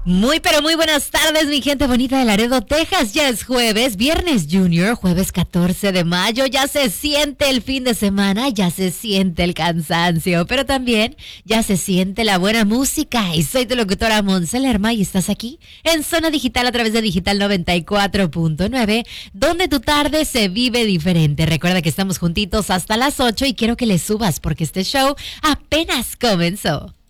Muy, pero muy buenas tardes, mi gente bonita de Laredo, Texas. Ya es jueves, viernes Junior, jueves 14 de mayo. Ya se siente el fin de semana, ya se siente el cansancio, pero también ya se siente la buena música. Y soy tu locutora Monse Lerma y estás aquí en Zona Digital a través de Digital 94.9, donde tu tarde se vive diferente. Recuerda que estamos juntitos hasta las 8 y quiero que le subas porque este show apenas comenzó.